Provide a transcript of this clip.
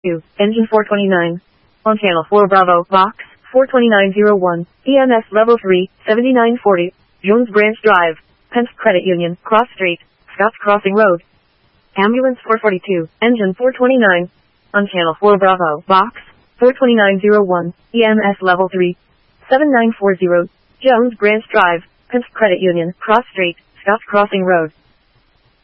Engine 429. On channel 4 Bravo, box 42901, EMS level 3, 7940, Jones Branch Drive, Pensk Credit Union, Cross Street, Scotts Crossing Road. Ambulance 442, engine 429. On channel 4 Bravo, box 42901, EMS level 3, 7940, Jones Branch Drive, Pensk Credit Union, Cross Street, Scotts Crossing Road.